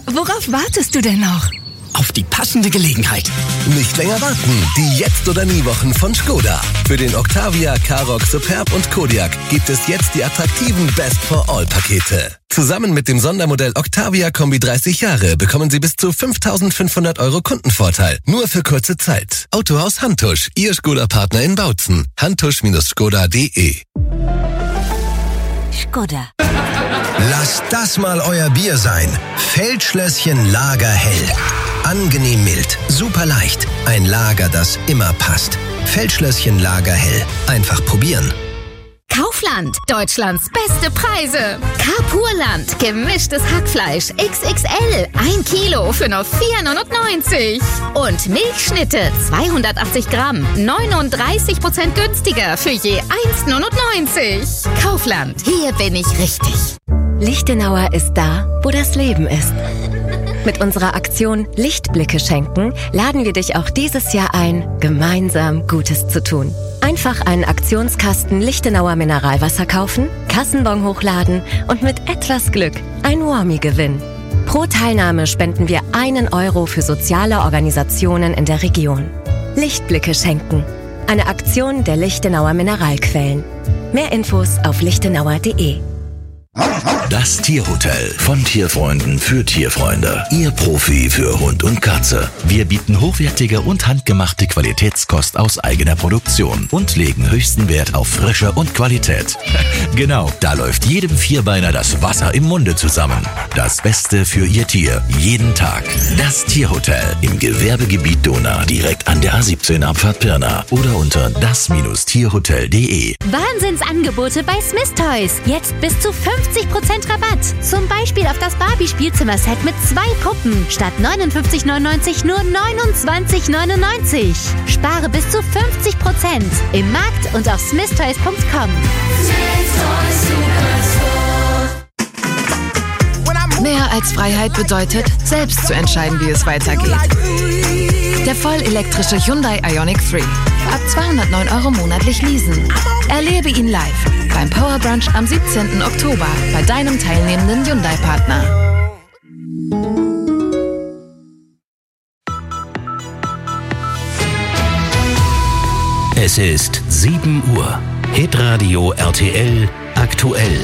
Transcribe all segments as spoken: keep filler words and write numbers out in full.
worauf wartest du denn noch? Auf die passende Gelegenheit. Nicht länger warten. Die Jetzt- oder Nie-Wochen von Skoda. Für den Octavia, Karoq, Superb und Kodiaq gibt es jetzt die attraktiven Best-for-All-Pakete. Zusammen mit dem Sondermodell Octavia Kombi dreißig Jahre bekommen Sie bis zu fünftausendfünfhundert Euro Kundenvorteil. Nur für kurze Zeit. Autohaus Hantusch, Ihr Skoda-Partner in Bautzen. hantusch Bindestrich skoda Punkt de. Skoda. Lasst das mal euer Bier sein. Feldschlösschen Lager hell. Angenehm mild, super leicht. Ein Lager, das immer passt. Feldschlösschen Lager hell. Einfach probieren. Kaufland, Deutschlands beste Preise. Carpurland, gemischtes Hackfleisch X X L, ein Kilo für nur vier neunundneunzig. Und Milchschnitte, zweihundertachtzig Gramm, neununddreißig Prozent günstiger für je eins neunundneunzig. Kaufland, hier bin ich richtig. Lichtenauer ist da, wo das Leben ist. Mit unserer Aktion Lichtblicke schenken laden wir dich auch dieses Jahr ein, gemeinsam Gutes zu tun. Einfach einen Aktionskasten Lichtenauer Mineralwasser kaufen, Kassenbon hochladen und mit etwas Glück ein Warmie gewinnen. Pro Teilnahme spenden wir einen Euro für soziale Organisationen in der Region. Lichtblicke schenken. Eine Aktion der Lichtenauer Mineralquellen. Mehr Infos auf lichtenauer punkt de. Das Tierhotel von Tierfreunden für Tierfreunde. Ihr Profi für Hund und Katze. Wir bieten hochwertige und handgemachte Qualitätskost aus eigener Produktion und legen höchsten Wert auf Frische und Qualität. Genau, da läuft jedem Vierbeiner das Wasser im Munde zusammen. Das Beste für Ihr Tier, jeden Tag. Das Tierhotel im Gewerbegebiet Donau, direkt an der A siebzehn Abfahrt Pirna oder unter das Tierhotel punkt de. Wahnsinnsangebote bei Smith Toys. Jetzt bis zu fünfzig Prozent Rabatt. Zum Beispiel auf das Barbie-Spielzimmer-Set mit zwei Puppen. Statt neunundfünfzig neunundneunzig nur neunundzwanzig neunundneunzig. Spare bis zu fünfzig Prozent. Im Markt und auf smith toys punkt com. Mehr als Freiheit bedeutet, selbst zu entscheiden, wie es weitergeht. Der vollelektrische Hyundai Ioniq drei. Ab zweihundertneun Euro monatlich leasen. Erlebe ihn live beim Power Brunch am siebzehnten Oktober bei deinem teilnehmenden Hyundai-Partner. Es ist sieben Uhr. Hitradio R T L aktuell.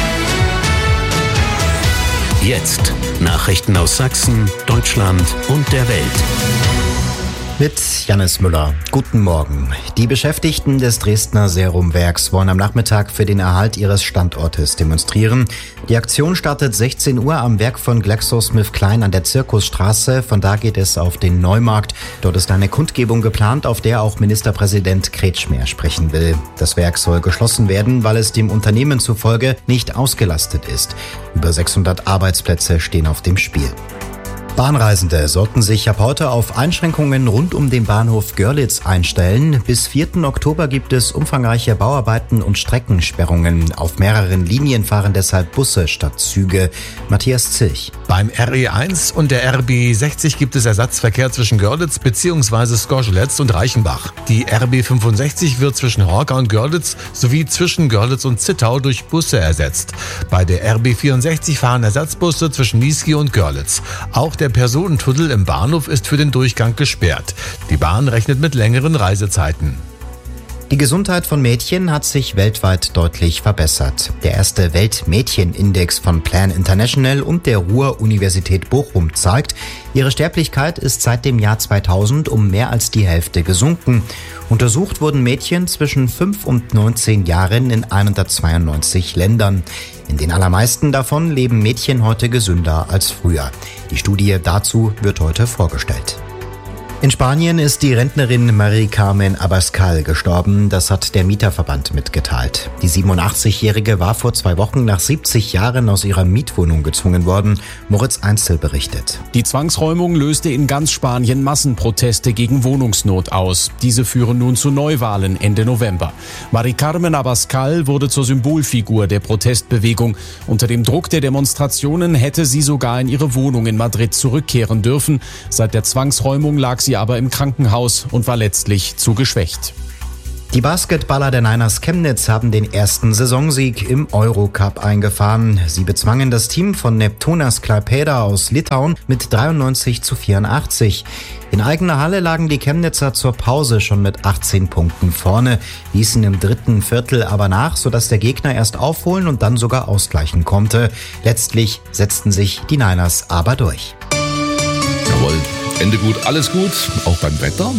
Jetzt Nachrichten aus Sachsen, Deutschland und der Welt. Mit Jannis Müller. Guten Morgen. Die Beschäftigten des Dresdner Serumwerks wollen am Nachmittag für den Erhalt ihres Standortes demonstrieren. Die Aktion startet sechzehn Uhr am Werk von GlaxoSmithKline an der Zirkusstraße. Von da geht es auf den Neumarkt. Dort ist eine Kundgebung geplant, auf der auch Ministerpräsident Kretschmer sprechen will. Das Werk soll geschlossen werden, weil es dem Unternehmen zufolge nicht ausgelastet ist. Über sechshundert Arbeitsplätze stehen auf dem Spiel. Bahnreisende sollten sich ab heute auf Einschränkungen rund um den Bahnhof Görlitz einstellen. Bis vierten Oktober gibt es umfangreiche Bauarbeiten und Streckensperrungen. Auf mehreren Linien fahren deshalb Busse statt Züge. Matthias Zilch. Beim R E eins und der R B sechzig gibt es Ersatzverkehr zwischen Görlitz bzw. Skorschelez und Reichenbach. Die R B fünfundsechzig wird zwischen Horka und Görlitz sowie zwischen Görlitz und Zittau durch Busse ersetzt. Bei der R B vierundsechzig fahren Ersatzbusse zwischen Niesky und Görlitz. Auch der Personentunnel im Bahnhof ist für den Durchgang gesperrt. Die Bahn rechnet mit längeren Reisezeiten. Die Gesundheit von Mädchen hat sich weltweit deutlich verbessert. Der erste Weltmädchenindex von Plan International und der Ruhr-Universität Bochum zeigt, ihre Sterblichkeit ist seit dem Jahr zweitausend um mehr als die Hälfte gesunken. Untersucht wurden Mädchen zwischen fünf und neunzehn Jahren in hundertzweiundneunzig Ländern. In den allermeisten davon leben Mädchen heute gesünder als früher. Die Studie dazu wird heute vorgestellt. In Spanien ist die Rentnerin Marie Carmen Abascal gestorben. Das hat der Mieterverband mitgeteilt. Die siebenundachtzigjährige war vor zwei Wochen nach siebzig Jahren aus ihrer Mietwohnung gezwungen worden. Moritz Einzel berichtet. Die Zwangsräumung löste in ganz Spanien Massenproteste gegen Wohnungsnot aus. Diese führen nun zu Neuwahlen Ende November. Marie Carmen Abascal wurde zur Symbolfigur der Protestbewegung. Unter dem Druck der Demonstrationen hätte sie sogar in ihre Wohnung in Madrid zurückkehren dürfen. Seit der Zwangsräumung lag sie aber im Krankenhaus und war letztlich zu geschwächt. Die Basketballer der Niners Chemnitz haben den ersten Saisonsieg im Eurocup eingefahren. Sie bezwangen das Team von Neptūnas Klaipėda aus Litauen mit dreiundneunzig zu vierundachtzig. In eigener Halle lagen die Chemnitzer zur Pause schon mit achtzehn Punkten vorne, ließen im dritten Viertel aber nach, sodass der Gegner erst aufholen und dann sogar ausgleichen konnte. Letztlich setzten sich die Niners aber durch. Jawohl, Ende gut, alles gut, auch beim Wetter.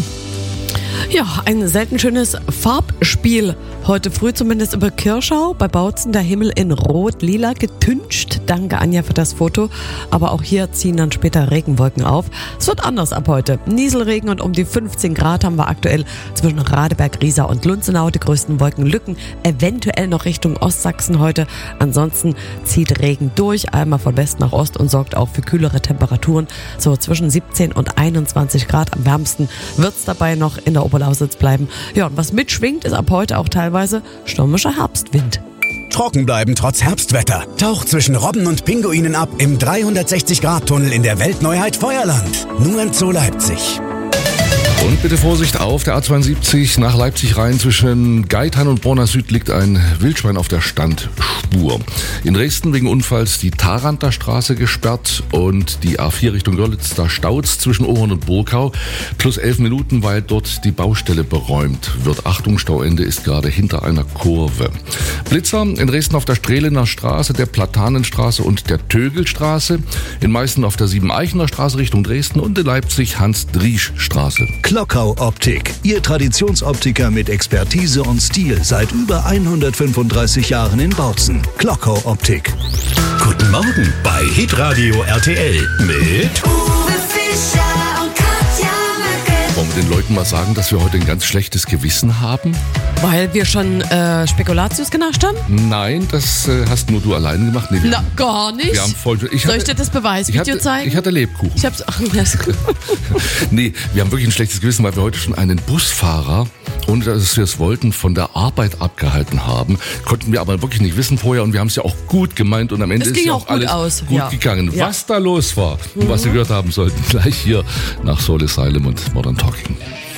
Ja, ein selten schönes Farbspiel. Heute früh zumindest über Kirschau. Bei Bautzen der Himmel in Rot-Lila getüncht. Danke, Anja, für das Foto. Aber auch hier ziehen dann später Regenwolken auf. Es wird anders ab heute. Nieselregen und um die fünfzehn Grad haben wir aktuell zwischen Radeberg, Riesa und Lunzenau. Die größten Wolkenlücken eventuell noch Richtung Ostsachsen heute. Ansonsten zieht Regen durch, einmal von West nach Ost und sorgt auch für kühlere Temperaturen. So zwischen siebzehn und einundzwanzig Grad. Am wärmsten wird es dabei noch in der Oberlausitz bleiben. Ja, und was mitschwingt, ist ab heute auch teilweise stürmischer Herbstwind. Trocken bleiben trotz Herbstwetter. Taucht zwischen Robben und Pinguinen ab im dreihundertsechzig Grad Tunnel in der Weltneuheit Feuerland. Nur im Zoo Leipzig. Und bitte Vorsicht auf der A zweiundsiebzig nach Leipzig rein. Zwischen Geithain und Borna Süd liegt ein Wildschwein auf der Standspur. In Dresden wegen Unfalls die Tharanter Straße gesperrt und die A vier Richtung Görlitz, da staut's zwischen Ohorn und Burkau. Plus elf Minuten, weil dort die Baustelle beräumt wird. Achtung, Stauende ist gerade hinter einer Kurve. Blitzer in Dresden auf der Strehlener Straße, der Platanenstraße und der Tögelstraße. In Meißen auf der Siebeneichener Straße Richtung Dresden und in Leipzig Hans-Driesch-Straße. Klockau Optik, Ihr Traditionsoptiker mit Expertise und Stil seit über hundertfünfunddreißig Jahren in Bautzen. Klockau Optik. Guten Morgen bei Hitradio R T L mit Uwe Fischer und Katja Möcke. Wollen wir den Leuten mal sagen, dass wir heute ein ganz schlechtes Gewissen haben? Weil wir schon äh, Spekulatius genascht haben? Nein, das äh, hast nur du alleine gemacht. Nee, Na, gar nicht. Wir haben voll, ich Soll hatte, ich dir das Beweisvideo ich hatte, zeigen? Ich hatte Lebkuchen. Ich hab's. Ach, das ist gut. Nee, wir haben wirklich ein schlechtes Gewissen, weil wir heute schon einen Busfahrer, ohne dass wir es wollten, von der Arbeit abgehalten haben. Konnten wir aber wirklich nicht wissen vorher und wir haben es ja auch gut gemeint und am Ende das ist ja auch auch alles aus. gut ja. gegangen. Ja. Was da los war und mhm. was Sie gehört haben sollten, gleich hier nach Soul Asylum und Modern Talking.